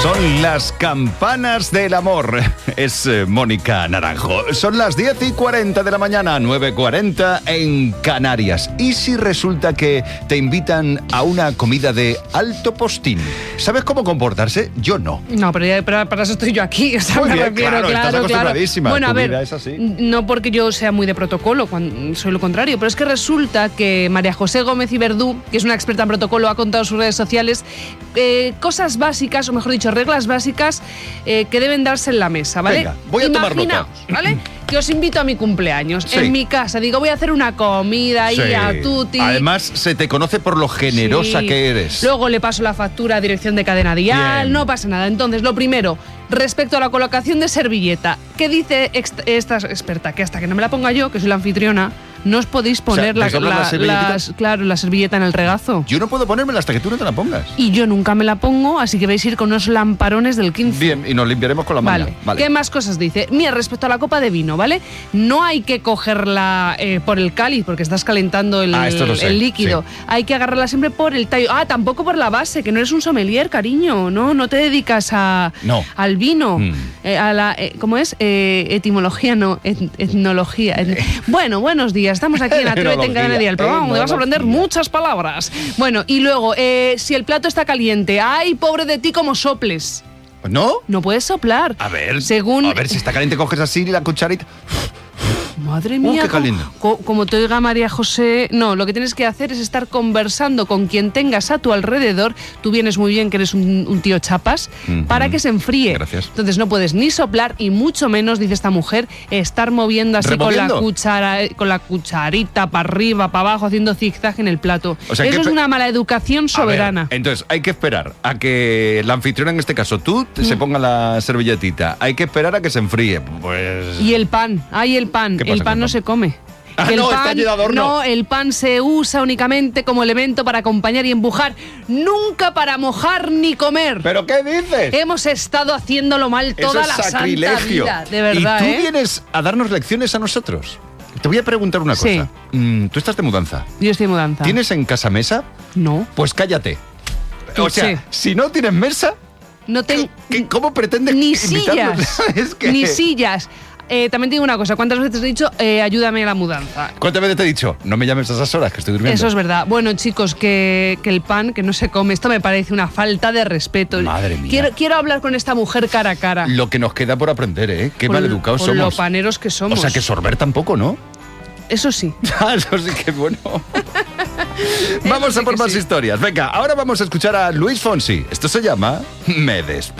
Son las campanas del amor. Es Mónica Naranjo. Son las 10:40 de la mañana, 9:40 en Canarias. ¿Y si resulta que te invitan a una comida de alto postín? ¿Sabes cómo comportarse? Yo no. No, pero para eso estoy yo aquí. O sea, muy me bien, refiero, claro, estás acostumbradísima. Bueno, a ver, es así. no porque yo sea muy de protocolo, soy lo contrario, pero es que resulta que María José Gómez y Verdú, que es una experta en protocolo, ha contado en sus redes sociales cosas básicas, o mejor dicho, reglas básicas que deben darse en la mesa, ¿vale? Venga, voy a tomar nota. ¿Vale? Que os invito a mi cumpleaños, sí. En mi casa. Digo, voy a hacer una comida ahí sí. a tutti. Además, se te conoce por lo generosa sí. que eres. Luego le paso la factura a dirección de cadena dial, Bien. no pasa nada. Entonces, lo primero, respecto a la colocación de servilleta, ¿qué dice esta experta? Que hasta que no me la ponga yo, que soy la anfitriona, no os podéis poner ¿te sobran la servilleta en el regazo. Yo no puedo ponérmela hasta que tú no te la pongas. Y yo nunca me la pongo, así que vais a ir con unos lamparones del 15. Bien, y nos limpiaremos con la mano. Vale. ¿Qué más cosas dice? Mira, respecto a la copa de vino, ¿vale? No hay que cogerla por el cáliz, porque estás calentando el líquido. Sí. Hay que agarrarla siempre por el tallo. Ah, tampoco por la base, que no eres un sommelier, cariño. No te dedicas al vino. ¿Cómo es? Etimología, no, etnología. Bueno, buenos días. Estamos aquí en Atrévete en Cadena Dial, el programa donde vas a aprender muchas palabras. Bueno, y luego, si el plato está caliente, ¡ay, pobre de ti, como soples! ¿No? No puedes soplar. A ver, si está caliente, coges así la cucharita. Madre mía, qué caliente. como te oiga María José. No, lo que tienes que hacer es estar conversando con quien tengas a tu alrededor. Tú vienes muy bien, que eres un tío chapas, para que se enfríe. Gracias. Entonces no puedes ni soplar y mucho menos, dice esta mujer, estar moviendo así con la cucharita para arriba, para abajo, haciendo zigzag en el plato. O sea, eso es una mala educación soberana. Entonces hay que esperar a que la anfitriona, en este caso tú, se ponga la servilletita. Hay que esperar a que se enfríe. Pues... Y el pan, el pan. El pan no se come. Está lleno de horno. No, el pan se usa únicamente como elemento para acompañar y empujar, nunca para mojar ni comer. ¿Pero qué dices? Hemos estado haciéndolo mal toda la santa vida, de verdad. ¿Y tú vienes a darnos lecciones a nosotros? Te voy a preguntar una cosa. ¿Tú estás de mudanza? Yo estoy de mudanza. ¿Tienes en casa mesa? No. Pues cállate. O sea, si no tienes mesa, no ¿cómo pretendes ni invitarnos? Sillas, ni sillas. También te digo una cosa, ¿cuántas veces te he dicho ayúdame a la mudanza? ¿Cuántas veces te he dicho? No me llames a esas horas, que estoy durmiendo. Eso es verdad. Bueno, chicos, que el pan que no se come, esto me parece una falta de respeto. Madre mía. Quiero hablar con esta mujer cara a cara. Lo que nos queda por aprender, ¿eh? Qué maleducados somos. Con lo paneros que somos. O sea, que sorber tampoco, ¿no? Eso sí. Eso sí que bueno. Vamos a por más historias. Venga, ahora vamos a escuchar a Luis Fonsi. Esto se llama Me Despido.